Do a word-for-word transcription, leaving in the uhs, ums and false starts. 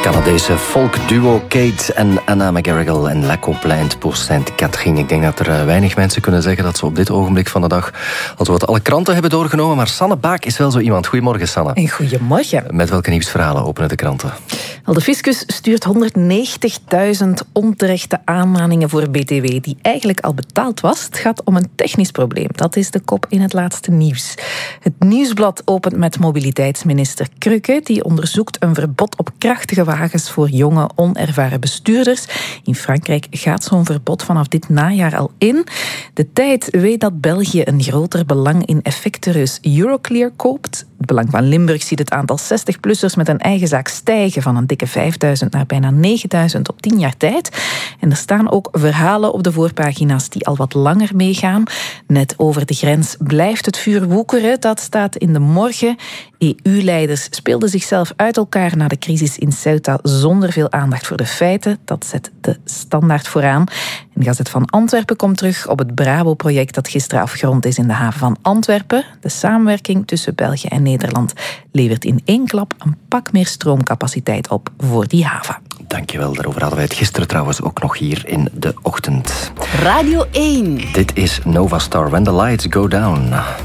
Canadese folkduo Kate en Anna McGarrigle en La Complainte pour Sainte-Catherine. Ik denk dat er weinig mensen kunnen zeggen dat ze op dit ogenblik van de dag al wat alle kranten hebben doorgenomen. Maar Sanne Baak is wel zo iemand. Goedemorgen, Sanne. En goedemorgen. Met welke nieuwsverhalen openen de kranten? De fiscus stuurt honderdnegentigduizend onterechte aanmaningen voor B T W die eigenlijk al betaald was. Het gaat om een technisch probleem. Dat is de kop in het laatste nieuws. Het Nieuwsblad opent met mobiliteitsminister Krücke. Die onderzoekt een verbod op krachtige wagens voor jonge, onervaren bestuurders. In Frankrijk gaat zo'n verbod vanaf dit najaar al in. De Tijd weet dat België een groter belang in effectenreus Euroclear koopt. Het Belang van Limburg ziet het aantal zestig-plussers met een eigen zaak stijgen van een dikke vijfduizend naar bijna negenduizend op tien jaar tijd. En er staan ook verhalen op de voorpagina's die al wat langer meegaan. Net over de grens blijft het vuur woekeren. Dat staat in de Morgen. E U-leiders speelden zichzelf uit elkaar na de crisis in Ceuta zonder veel aandacht voor de feiten. Dat zet de Standaard vooraan. En de Gazet van Antwerpen komt terug op het Brabo-project dat gisteren afgerond is in de haven van Antwerpen. De samenwerking tussen België en Nederland levert in één klap een pak meer stroomcapaciteit op voor die haven. Dankjewel, daarover hadden wij het gisteren trouwens ook nog hier in de ochtend. Radio één. Dit is Nova Star, When the Lights Go Down.